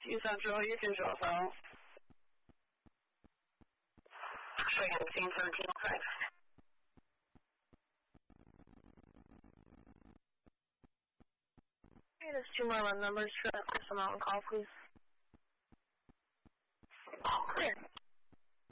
East Central, you can drop out. Should I get a scene 1705? Okay, there's 2 more run numbers for some out and call, please. Clear.